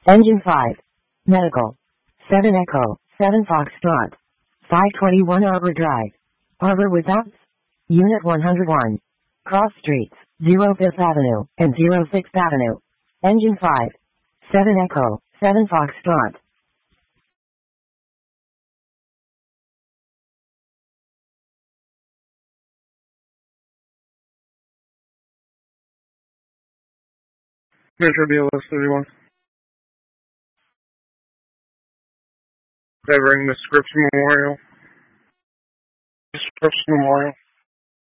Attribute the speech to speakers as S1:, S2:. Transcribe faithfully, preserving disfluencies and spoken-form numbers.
S1: Engine five. Medical. seven Echo, seven Foxtrot. five twenty-one Arbor Drive. Arbor Without. Unit one hundred one. Cross streets, zero fifth Avenue, and zero sixth Avenue. Engine five. seven Echo, seven Foxtrot.
S2: Metro B L S thirty-one. Covering the Scripps Memorial. Scripps Memorial.